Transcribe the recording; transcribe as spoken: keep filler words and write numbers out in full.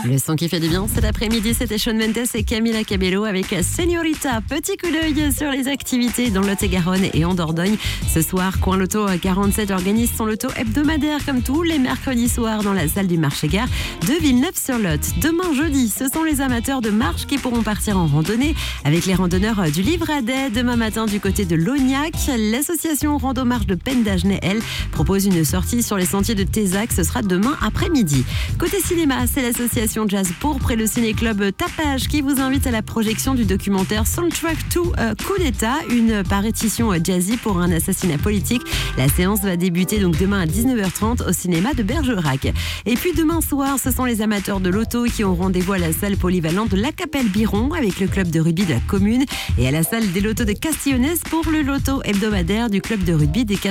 Le son qui fait du bien cet après-midi, c'était Shawn Mendes et Camila Cabello avec Señorita. Petit coup d'œil sur les activités dans Lot-et-Garonne et en Dordogne. Ce soir, Coin Loto quarante-sept organise son loto hebdomadaire comme tous les mercredis soirs dans la salle du marché-gare de Villeneuve-sur-Lot. Demain jeudi, ce sont les amateurs de marche qui pourront partir en randonnée avec les randonneurs du Livradet. Demain matin, du côté de Lognac, l'association Rando-Marche de Penn d'Agenais, elle, propose une sortie sur les sentiers de Tézac. Ce sera demain après-midi. Côté cinéma, c'est l'association Jazz Pourpre et le ciné-club Tapage qui vous invite à la projection du documentaire Soundtrack to euh, Coup d'État, une parétition jazzy pour un assassinat politique. La séance va débuter donc demain à dix-neuf heures trente au cinéma de Bergerac. Et puis demain soir, ce sont les amateurs de loto qui ont rendez-vous à la salle polyvalente de la Capelle-Biron avec le club de rugby de la commune et à la salle des lotos de Castillonnès pour le loto hebdomadaire du club de rugby des